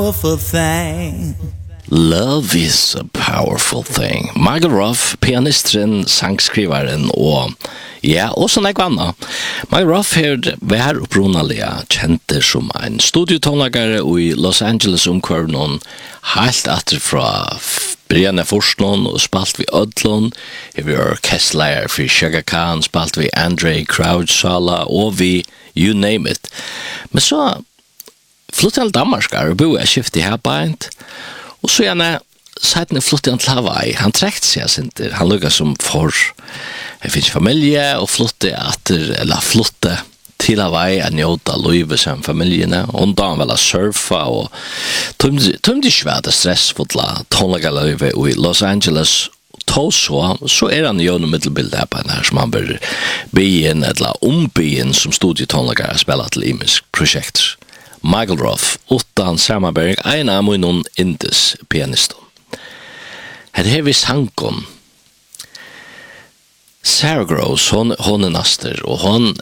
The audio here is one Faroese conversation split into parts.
Powerful thing. Love is a powerful thing. Michael Ruff, pianistren, sangskrivaren og sånn jeg vann. Michael Ruff var opprunalega kjente som en studiotonlagare i Los Angeles omkvarven helt atterfra Brianna Forsnon og spalt vi Ödlund, vi orkestleier for Chaka Khan, spalt vi Andre Crouch Sala og vi you name it. Men så flyttet han Danmarskar og bo jeg skiftet her beint, og så gjerne seiten flyttet han til Hawaii. Han trekte seg sinter, han lukket som for jeg finnes familie og flyttet til Hawaii og njøte løyve som familiene, og da han vel surfa og tømte ikke vært stressfotla tonlaga løyve i Los Angeles. Så han jo noe middelbilde her på her som han bør byen eller ombyen som studietonlaga spiller til imisk prosjekter. Michael Ruff, utan Sammarberg, en av noen indis pianister. Her har vi sangen. Sarah Gross, hon naster, og hon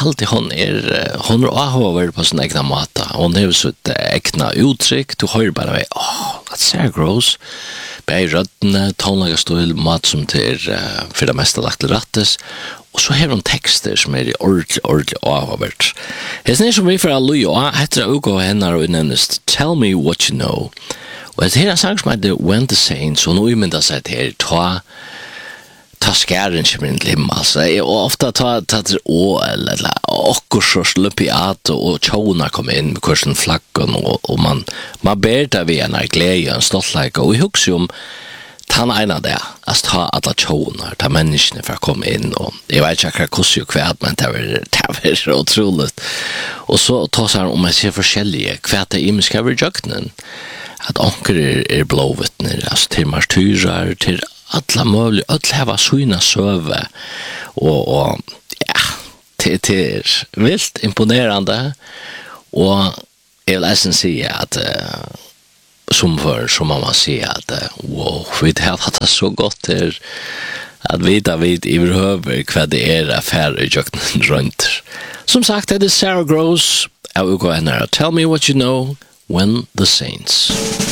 avhåver på sin egna mata. Hon har sitt egna uttrykk, du hører bare meg, at Sarah Gross, bei røddene, tonlagastul, mat som til for det meste lagt til rattes, og så har hun tekster som i ordentlig avhåvert. Jeg snir som vi for alle og etter å gå henne og nevnest Tell Me What You Know. Og etter her sang som heter When the Saints, og nå mynda seg til ta skæren kommer inn til himmel. Og ofte ta til eller akkurat løpiat og tjånar kommer inn med kursen flaggen, og man ber det ved en glede og en stoltleik, og vi husker jo om han ena det, at ta alla tjånar, ta menneskene for å komme inn, og jeg vet ikke akkurat hvordan jo kvært, men det var så utrolig. Og så tar han om jeg ser forskjellige, kvært det imiske over jøkkenen, at anker blåvittner, altså til martyrer, til alla mulige, alle hava syna søve, og det vilt imponerende, og jeg vil nesten si at som man sier at wow, vi har hatt det så godt til at vita i behøver hva det affære i jøkkenen rundt. Som sagt, det Sarah Gross, jeg vil gå henne her. Tell me what you know when the saints.